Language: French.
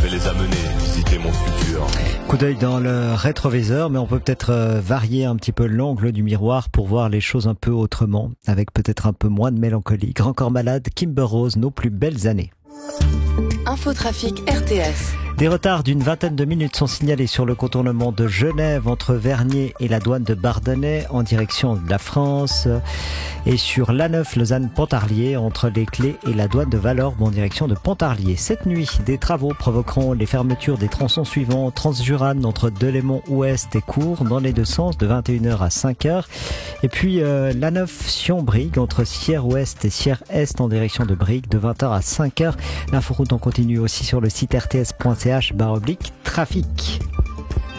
vais les amener visiter mon futur. Coup d'œil dans le rétroviseur, mais on peut peut-être varier un petit peu l'angle du miroir pour voir les choses un peu autrement, avec peut-être un peu moins de mélancolie. Grand Corps Malade, Kimber Rose, nos plus belles années. Infotrafic RTS. Des retards d'une vingtaine de minutes sont signalés sur le contournement de Genève entre Vernier et la douane de Bardonnay en direction de la France et sur l'A9 Lausanne-Pontarlier entre les Clés et la douane de Valorbe en direction de Pontarlier. Cette nuit, des travaux provoqueront les fermetures des tronçons suivants Transjurane entre Delémont-Ouest et Cours dans les deux sens de 21h à 5h et puis l'A9 Sion-Brigue entre Sierre-Ouest et Sierre-Est en direction de Brigue de 20h à 5h. L'inforoute en continue aussi sur le site rts.ch/trafic.